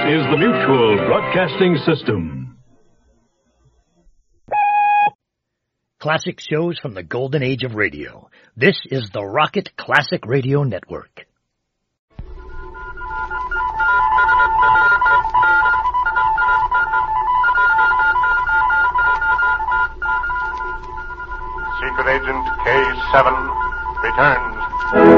is the Mutual Broadcasting System. Classic shows from the golden age of radio. This is the Rocket Classic Radio Network. Secret Agent K7 returns.